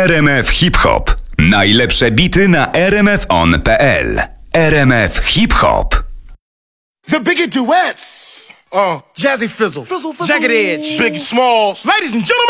RMF Hip Hop. Najlepsze bity na rmfon.pl. RMF Hip Hop. The Biggie Duets. Jazzy Fizzle. Jagged Edge. Biggie Smalls. Ladies and gentlemen.